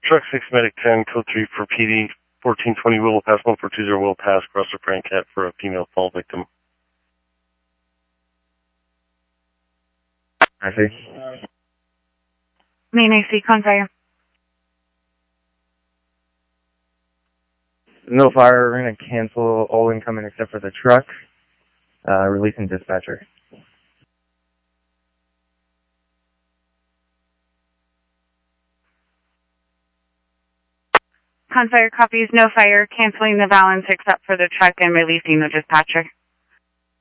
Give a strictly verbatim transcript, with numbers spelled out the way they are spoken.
Truck six, Medic ten, code three for P D, fourteen twenty Willow Pass, one four two zero Willow Pass, Grosser Prank Cat for a female fall victim. I see. Main I C, Confire. No fire, we're going to cancel all incoming except for the truck. Uh, releasing dispatcher. Confire copies, no fire, canceling the balance except for the truck and releasing the dispatcher.